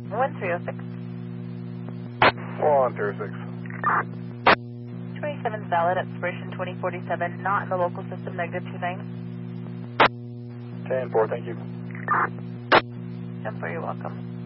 1306. 1306. 27 is valid, expiration 2047, not in the local system, negative 29. 10-4, thank you. 10-4, you're welcome.